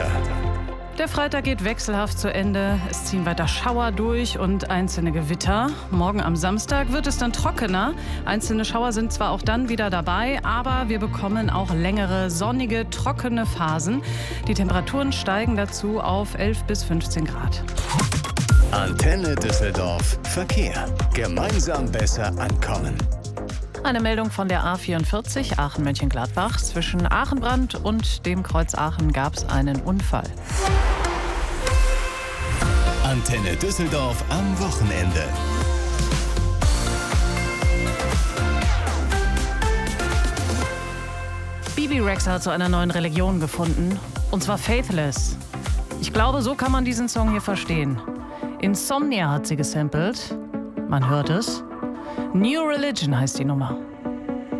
Wetter. Der Freitag geht wechselhaft zu Ende. Es ziehen weiter Schauer durch und einzelne Gewitter. Morgen am Samstag wird es dann trockener. Einzelne Schauer sind zwar auch dann wieder dabei, aber wir bekommen auch längere, sonnige, trockene Phasen. Die Temperaturen steigen dazu auf 11 bis 15 Grad. Antenne Düsseldorf Verkehr. Gemeinsam besser ankommen. Eine Meldung von der A44 Aachen-Mönchengladbach. Zwischen Aachenbrand und dem Kreuz Aachen gab es einen Unfall. Antenne Düsseldorf am Wochenende. Bibi Rexha hat zu einer neuen Religion gefunden, und zwar Faithless. Ich glaube, so kann man diesen Song hier verstehen. Insomnia hat sie gesampelt. Man hört es. New Religion heißt die Nummer.